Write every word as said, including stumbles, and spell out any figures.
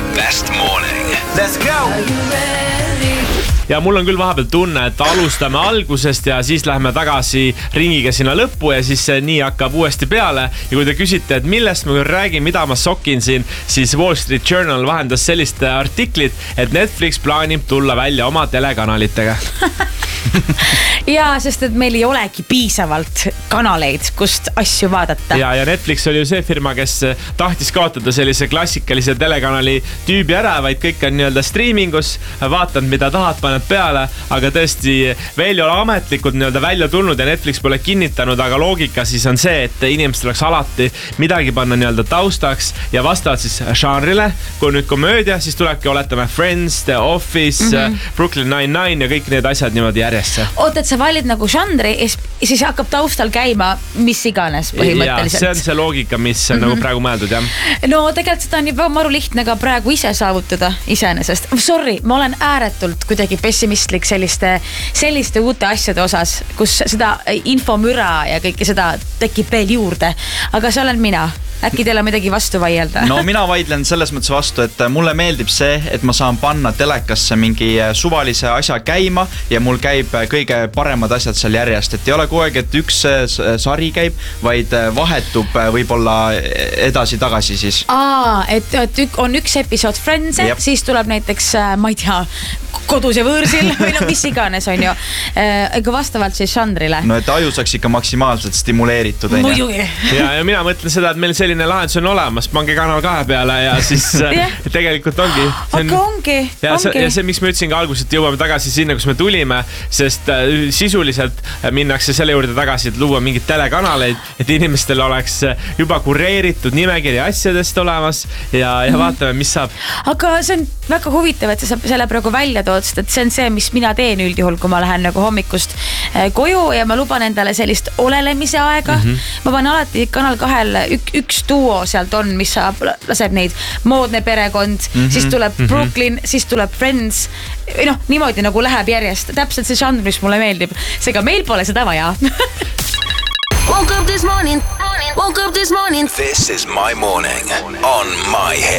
best morning. Let's go! Ja mul on küll vahepeal tunne, et alustame algusest ja siis läheme tagasi ringiga sinna lõppu ja siis nii hakkab uuesti peale. Ja kui te küsite, et millest ma küll räägin, mida ma sokin siin, siis Wall Street Journal vahendas sellist artiklit, et Netflix plaanib tulla välja oma telekanalitega. Jaa, sest et meil ei olegi piisavalt kanaleid, kust asju vaadata. Ja, ja Netflix oli ju see firma, kes tahtis kaotada sellise klassikalise telekanali tüübi ära, vaid kõik on nii-öelda streamingus, vaatanud mida tahad, paned peale, aga tõesti veel ei ole ametlikult nii-öelda välja tulnud ja Netflix pole kinnitanud, aga loogika siis on see, et inimesed oleks alati midagi panna nii-öelda taustaks ja vastavalt siis žanrile, kui nüüd komöödia, siis tulebki oletame Friends, The Office, mm-hmm. Brooklyn Nine-Nine ja kõik need asjad niimoodi järjesse. Oot, et sa valid nagu žanri ja siis hakkab taustal käima mis iganes põhimõtteliselt. Ja, see on see loogika, mis on mm-hmm. nagu praegu mõeldud, jah. No tegelikult seda on juba maru lihtne ka praegu ise saavutada iseenesest. Sorry, ma olen ääretult kuidagi pessimistlik selliste, selliste uute asjade osas, kus seda infomüra ja kõike seda tekib veel juurde. Aga see olen mina. Äkki teil on midagi vastu vaielda? No mina vaidlen selles mõttes vastu, et mulle meeldib see, et ma saan panna telekasse mingi suvalise asja käima ja mul käib kõige paremad asjad seal järjest. Et ei ole kogu aeg, et üks sari käib, vaid vahetub võib-olla edasi-tagasi siis. Aa, et, et on üks episood Friends, yep. Siis tuleb näiteks, ma ei tea, kodus ja võõrsil või no mis iganes on ju. Ega vastavalt siis žanrile. No et aju saaks ikka maksimaalselt stimuleeritud. Muidugi. Ja, ja mina mõtlen seda, et meil selline lahendus on olemas, pange kanal kahe peale ja siis yeah. tegelikult ongi. On, aga ongi, ja, ongi. See, ja see, miks ma ütlesin ka alguses, et jõuame tagasi sinna, kus me tulime, sest sisuliselt minnakse selle juurde tagasi, et luua mingid telekanaleid, et inimestel oleks juba kureeritud nimekiri asjadest olemas ja, ja mm. vaatame, mis saab. Aga see on väga huvitav, et sa selle praegu välja tood, et see on see, mis mina teen üldjuhul, kui ma lähen nagu hommikust koju ja ma luban endale sellist olelemise aega. Mm-hmm. Ma panen alati kanal kahel ük, üks duo sealt on, mis saab, laseb neid moodne perekond, mm-hmm. siis tuleb mm-hmm. Brooklyn, siis tuleb Friends. Noh, niimoodi nagu läheb järjest. Täpselt see žanr, mis mulle meeldib. Seega meil pole seda vaja. Woke up this morning, woke up this morning. This is my morning on my head.